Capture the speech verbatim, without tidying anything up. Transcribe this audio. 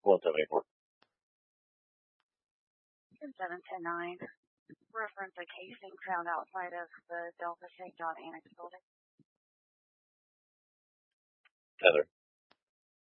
one seventy-four. seven ten nine. Reference a casing found outside of the Delta Saint John Annex building. Heather.